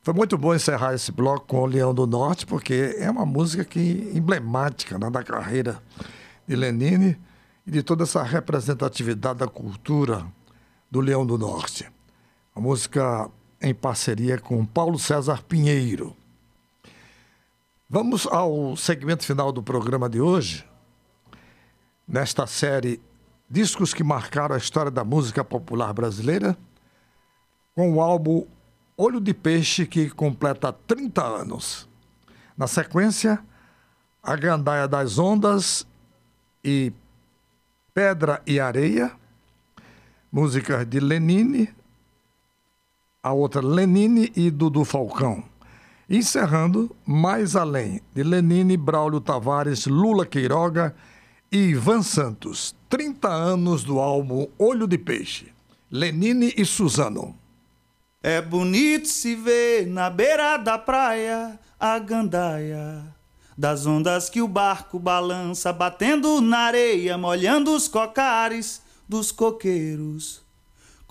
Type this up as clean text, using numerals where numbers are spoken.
Foi muito bom encerrar esse bloco com o Leão do Norte, porque é uma música emblemática, né, da carreira de Lenine e de toda essa representatividade da cultura do Leão do Norte. A música em parceria com Paulo César Pinheiro. Vamos ao segmento final do programa de hoje, nesta série Discos que Marcaram a História da Música Popular Brasileira, com o álbum Olho de Peixe, que completa 30 anos. Na sequência, A Gandaia das Ondas e Pedra e Areia, músicas de Lenine, a outra Lenine e Dudu Falcão. Encerrando, Mais Além, de Lenine, Braulio Tavares, Lula Queiroga e Ivan Santos. 30 anos do álbum Olho de Peixe. Lenine e Suzano. É bonito se ver na beira da praia a gandaia das ondas que o barco balança, batendo na areia, molhando os cocares dos coqueiros.